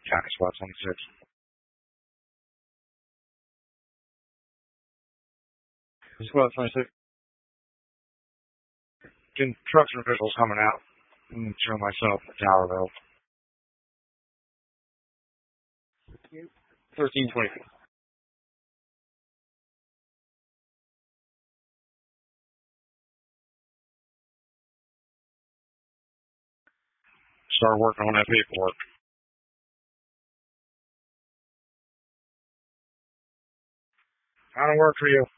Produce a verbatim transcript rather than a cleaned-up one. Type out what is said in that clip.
County Squad twenty-six. Squad twenty-six. Getting trucks and vehicles coming out. I'm showing myself the tower though. thirteen twenty-four. Start working on that paperwork. How to work for you?